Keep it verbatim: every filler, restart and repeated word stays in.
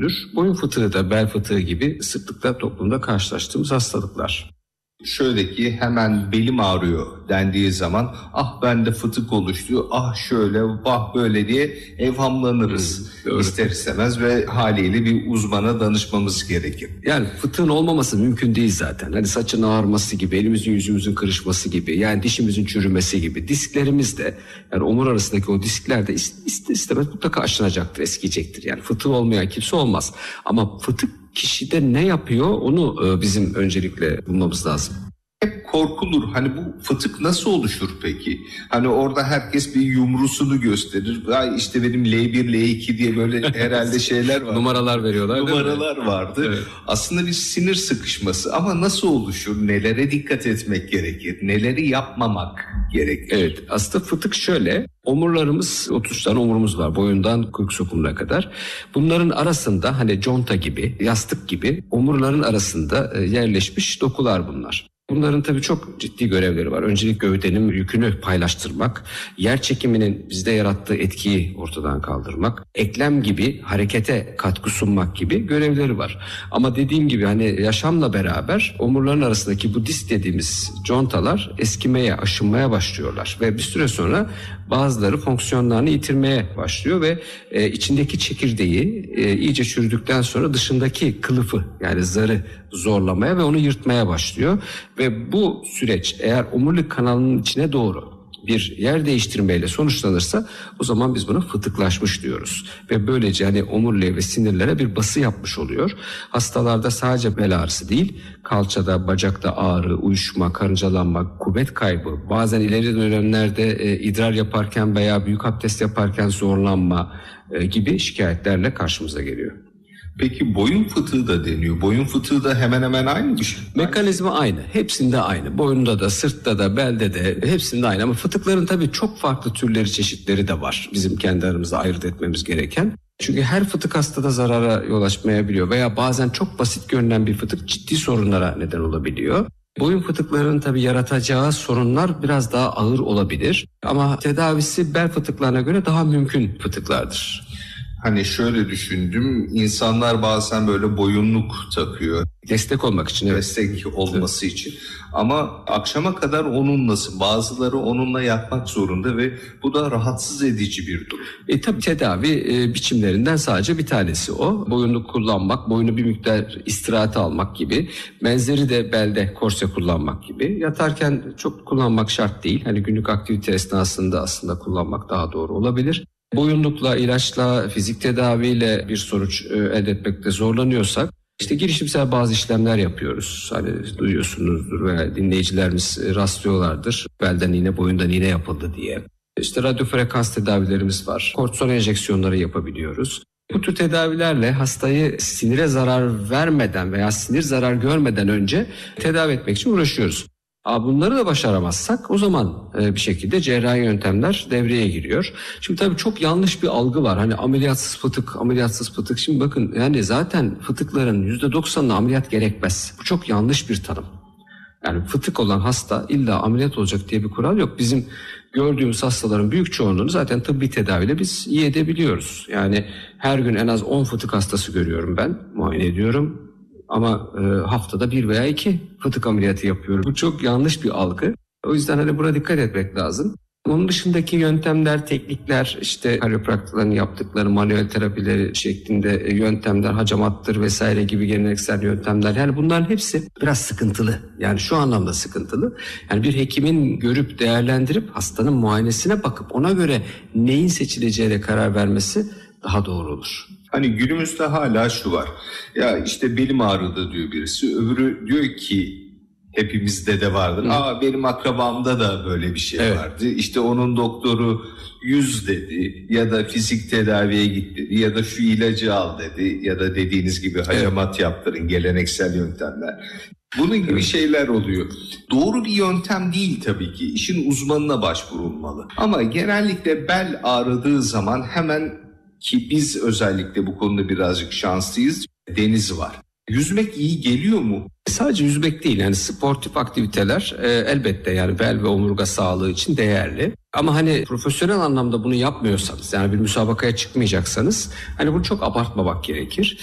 türüdür. Boyun fıtığı da bel fıtığı gibi sıklıkla toplumda karşılaştığımız hastalıklar. Şöyle ki hemen belim ağrıyor dendiği zaman ah bende fıtık oluştu, ah şöyle, ah böyle diye evhamlanırız hmm, ister istemez ve haliyle bir uzmana danışmamız gerekir. Yani fıtığın olmaması mümkün değil zaten. Hani saçın ağarması gibi, elimizin yüzümüzün kırışması gibi, yani dişimizin çürümesi gibi, disklerimiz de, yani omur arasındaki o diskler de ister istemez mutlaka aşınacaktır, eskiyecektir. Yani fıtığı olmayan kimse olmaz. Ama fıtık kişide ne yapıyor onu bizim öncelikle bulmamız lazım. Hep korkulur. Hani bu fıtık nasıl oluşur peki? Hani orada herkes bir yumrusunu gösterir. Ay işte benim L bir L iki diye böyle herhalde şeyler var. Numaralar veriyorlar. Numaralar vardı. Evet. Aslında bir sinir sıkışması ama nasıl oluşur? Nelere dikkat etmek gerekir? Neleri yapmamak gerekir? Evet, aslında fıtık şöyle. Omurlarımız, otuz tane omurumuz var boyundan kök sokumuna kadar. Bunların arasında hani conta gibi, yastık gibi omurların arasında yerleşmiş dokular bunlar. Bunların tabii çok ciddi görevleri var. Öncelikle gövdenin yükünü paylaştırmak, yer çekiminin bizde yarattığı etkiyi ortadan kaldırmak, eklem gibi harekete katkı sunmak gibi görevleri var. Ama dediğim gibi hani yaşamla beraber omurların arasındaki bu disk dediğimiz contalar eskimeye, aşınmaya başlıyorlar ve bir süre sonra bazıları fonksiyonlarını yitirmeye başlıyor ve e, içindeki çekirdeği e, iyice çürüdükten sonra dışındaki kılıfı yani zarı zorlamaya ve onu yırtmaya başlıyor. Ve bu süreç eğer omurilik kanalının içine doğru bir yer değiştirmeyle sonuçlanırsa o zaman biz buna fıtıklaşmış diyoruz. Ve böylece hani omuriliğe ve sinirlere bir bası yapmış oluyor. Hastalarda sadece bel ağrısı değil, kalçada, bacakta ağrı, uyuşma, karıncalanma, kuvvet kaybı, bazen ileri dönemlerde e, idrar yaparken veya büyük abdest yaparken zorlanma e, gibi şikayetlerle karşımıza geliyor. Peki boyun fıtığı da deniyor. Boyun fıtığı da hemen hemen aynı bir şey. Mekanizma aynı. Hepsinde aynı. Boyunda da, sırtta da, belde de hepsinde aynı. Ama fıtıkların tabii çok farklı türleri, çeşitleri de var. Bizim kendi aramızda ayırt etmemiz gereken. Çünkü her fıtık hastada zarara yol açmayabiliyor. Veya bazen çok basit görünen bir fıtık ciddi sorunlara neden olabiliyor. Boyun fıtıklarının tabii yaratacağı sorunlar biraz daha ağır olabilir. Ama tedavisi bel fıtıklarına göre daha mümkün fıtıklardır. Hani şöyle düşündüm, insanlar bazen böyle boyunluk takıyor. Destek olmak için. Evet. Destek olması evet. için. Ama akşama kadar onunlasın. Bazıları onunla yatmak zorunda ve bu da rahatsız edici bir durum. E, tabii tedavi e, biçimlerinden sadece bir tanesi o. Boyunluk kullanmak, boyunu bir miktar istirahate almak gibi. Benzeri de belde korse kullanmak gibi. Yatarken çok kullanmak şart değil. Hani günlük aktivite esnasında aslında kullanmak daha doğru olabilir. Boyunlukla, ilaçla, fizik tedaviyle bir sonuç elde etmekte zorlanıyorsak işte girişimsel bazı işlemler yapıyoruz. Hani duyuyorsunuzdur veya dinleyicilerimiz rastlıyorlardır. Belden iğne, boyundan iğne yapıldı diye. İşte radyo frekans tedavilerimiz var. Kortizon enjeksiyonları yapabiliyoruz. Bu tür tedavilerle hastayı sinire zarar vermeden veya sinir zarar görmeden önce tedavi etmek için uğraşıyoruz. Bunları da başaramazsak o zaman bir şekilde cerrahi yöntemler devreye giriyor. Şimdi tabii çok yanlış bir algı var. Hani ameliyatsız fıtık, ameliyatsız fıtık. Şimdi bakın yani zaten fıtıkların yüzde doksanına ameliyat gerekmez. Bu çok yanlış bir tanım. Yani fıtık olan hasta illa ameliyat olacak diye bir kural yok. Bizim gördüğümüz hastaların büyük çoğunluğunu zaten tıbbi tedaviyle biz iyi edebiliyoruz. Yani her gün en az on fıtık hastası görüyorum ben, muayene ediyorum. Ama e, haftada bir veya iki fıtık ameliyatı yapıyorum. Bu çok yanlış bir algı. O yüzden hani buna dikkat etmek lazım. Onun dışındaki yöntemler, teknikler, işte kariyopraktörlerin yaptıkları manuel terapileri şeklinde yöntemler, hacamattır vesaire gibi geleneksel yöntemler. Yani bunların hepsi biraz sıkıntılı. Yani şu anlamda sıkıntılı. Yani bir hekimin görüp değerlendirip hastanın muayenesine bakıp ona göre neyin seçileceğine karar vermesi daha doğru olur. Hani günümüzde hala şu var. Ya işte belim ağrıdı diyor birisi. Öbürü diyor ki hepimizde de vardır. Hı. Aa benim akrabamda da böyle bir şey evet. vardı. İşte onun doktoru yüz dedi ya da fizik tedaviye git dedi ya da şu ilacı al dedi ya da dediğiniz gibi hacamat evet. yaptırın, geleneksel yöntemler. Bunun gibi evet. şeyler oluyor. Doğru bir yöntem değil tabii ki. İşin uzmanına başvurulmalı. Ama genellikle bel ağrıdığı zaman hemen, ki biz özellikle bu konuda birazcık şanslıyız, deniz var. Yüzmek iyi geliyor mu? Sadece yüzmek değil, yani sportif aktiviteler e, elbette yani bel ve omurga sağlığı için değerli. Ama hani profesyonel anlamda bunu yapmıyorsanız, yani bir müsabakaya çıkmayacaksanız hani bunu çok abartmamak gerekir.